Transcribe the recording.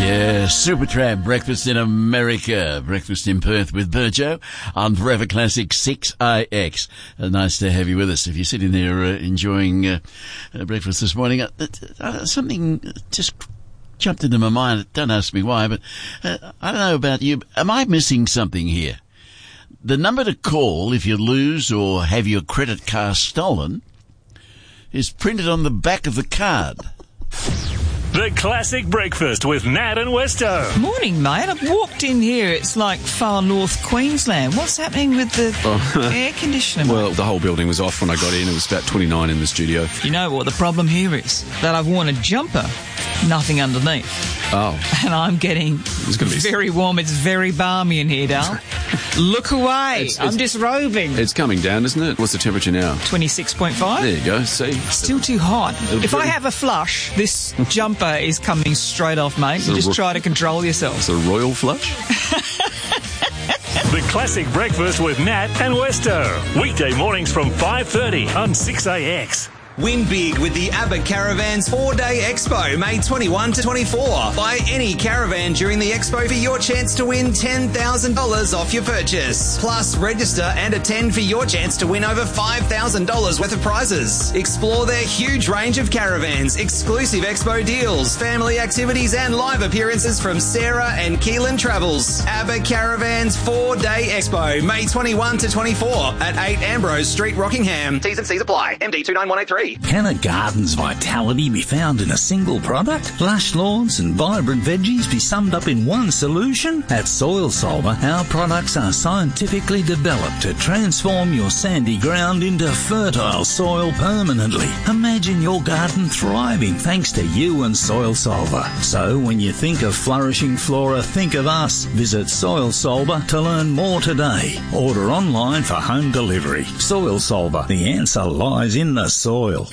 Yeah, Supertramp, Breakfast in America, Breakfast in Perth with Burjo on Forever Classic 6AX. Nice to have you with us. If you're sitting there enjoying breakfast this morning, something just jumped into my mind. Don't ask me why, but I don't know about you. Am I missing something here? The number to call if you lose or have your credit card stolen is printed on the back of the card. The Classic Breakfast with Nat and Westo. Morning, mate. I've walked in here. It's like far north Queensland. What's happening with the air conditioner? Well, the whole building was off when I got in. It was about 29 in the studio. You know what the problem here is? That I've worn a jumper, nothing underneath. Oh. And I'm getting very warm. It's very balmy in here, Dal. Look away. I'm disrobing. It's coming down, isn't it? What's the temperature now? 26.5. There you go. See? Still too hot. If I have a flush, this jumper is coming straight off, mate. Just try to control yourself. It's a royal flush? The Classic Breakfast with Nat and Westo. Weekday mornings from 5:30 on 6AX. Win big with the ABBA Caravans 4-Day Expo, May 21 to 24. Buy any caravan during the expo for your chance to win $10,000 off your purchase. Plus, register and attend for your chance to win over $5,000 worth of prizes. Explore their huge range of caravans, exclusive expo deals, family activities and live appearances from Sarah and Keelan Travels. ABBA Caravans 4-Day Expo, May 21 to 24 at 8 Ambrose Street, Rockingham. T's and C's apply. MD 29183. Can a garden's vitality be found in a single product? Lush lawns and vibrant veggies be summed up in one solution? At Soil Solver, our products are scientifically developed to transform your sandy ground into fertile soil permanently. Imagine your garden thriving thanks to you and Soil Solver. So when you think of flourishing flora, think of us. Visit Soil Solver to learn more today. Order online for home delivery. Soil Solver, the answer lies in the soil.